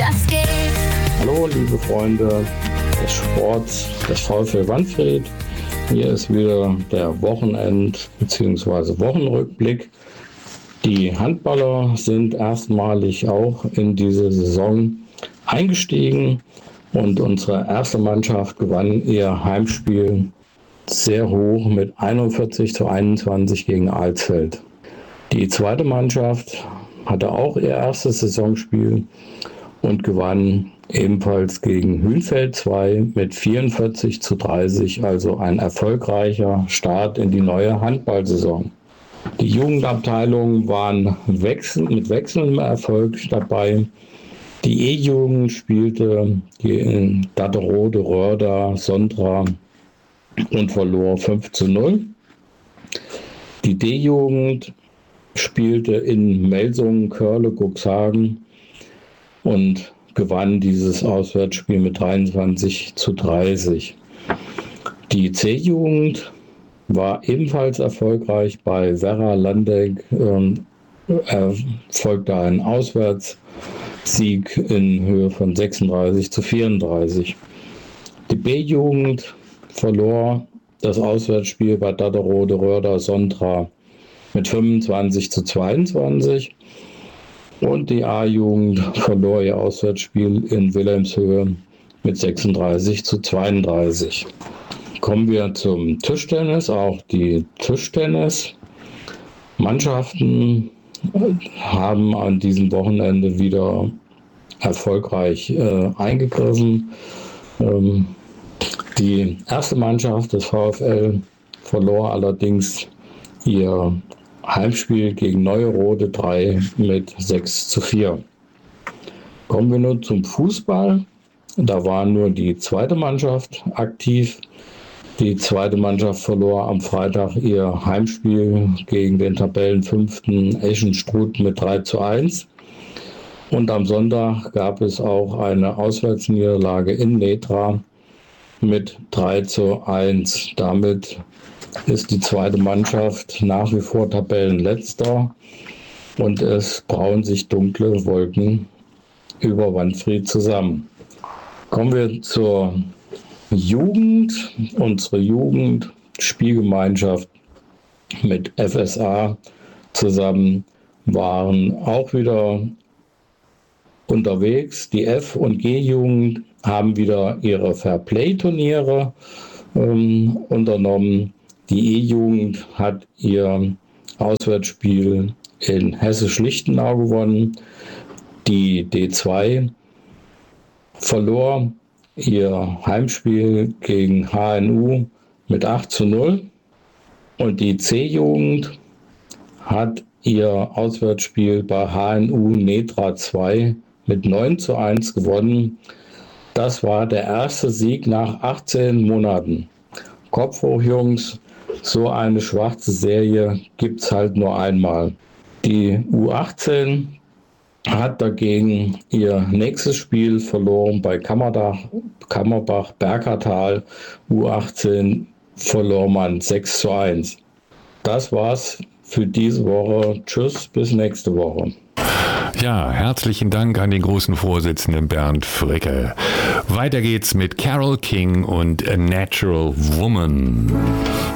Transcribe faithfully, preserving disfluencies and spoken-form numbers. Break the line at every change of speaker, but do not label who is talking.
Was geht?
Hallo liebe Freunde des Sports des VfL Wanfried. Hier ist wieder der Wochenend- bzw. Wochenrückblick. Die Handballer sind erstmalig auch in diese Saison eingestiegen und unsere erste Mannschaft gewann ihr Heimspiel sehr hoch mit einundvierzig zu einundzwanzig gegen Alsfeld. Die zweite Mannschaft hatte auch ihr erstes Saisonspiel und gewann ebenfalls gegen Hünfeld zwei mit vierundvierzig zu dreißig, also ein erfolgreicher Start in die neue Handballsaison. Die Jugendabteilungen waren wechsel, mit wechselndem Erfolg dabei. Die E-Jugend spielte in Datterode, Rörda, Sondra und verlor fünf zu null. Die D-Jugend spielte in Melsungen, Körle, Cuxhagen und gewann dieses Auswärtsspiel mit dreiundzwanzig zu dreißig. Die C-Jugend war ebenfalls erfolgreich bei Werra Landeck, ähm, erfolgte ein Auswärtssieg in Höhe von sechsunddreißig zu vierunddreißig. Die B-Jugend verlor das Auswärtsspiel bei Datterode, Rörda, Sondra mit fünfundzwanzig zu zweiundzwanzig und die A-Jugend verlor ihr Auswärtsspiel in Wilhelmshöhe mit sechsunddreißig zu zweiunddreißig. Kommen wir zum Tischtennis. Auch die Tischtennismannschaften haben an diesem Wochenende wieder erfolgreich äh, eingegriffen. Ähm, die erste Mannschaft des VfL verlor allerdings ihr Heimspiel gegen Neuerode drei mit sechs zu vier. Kommen wir nun zum Fußball. Da war nur die zweite Mannschaft aktiv. Die zweite Mannschaft verlor am Freitag ihr Heimspiel gegen den Tabellenfünften Eschenstruth mit drei zu eins. Und am Sonntag gab es auch eine Auswärtsniederlage in Nedra mit drei zu eins. Damit ist die zweite Mannschaft nach wie vor Tabellenletzter und es brauen sich dunkle Wolken über Wanfried zusammen. Kommen wir zur Jugend. Unsere Jugendspielgemeinschaft mit F S A zusammen waren auch wieder unterwegs. Die F- und G-Jugend haben wieder ihre Fairplay-Turniere ähm, unternommen. Die E-Jugend hat ihr Auswärtsspiel in Hessisch-Lichtenau gewonnen. Die D zwei verlor ihr Heimspiel gegen H N U mit acht zu null. Und die C-Jugend hat ihr Auswärtsspiel bei H N U Nedra zwei mit neun zu eins gewonnen. Das war der erste Sieg nach achtzehn Monaten. Kopf hoch, Jungs, so eine schwarze Serie gibt es halt nur einmal. Die U achtzehn hat dagegen ihr nächstes Spiel verloren bei Kammerdach, Kammerbach, Bergertal. U achtzehn verlor man sechs zu eins. Das war's für diese Woche. Tschüss, bis nächste Woche.
Ja, herzlichen Dank an den großen Vorsitzenden Bernd Fricke. Weiter geht's mit Carole King und A Natural Woman.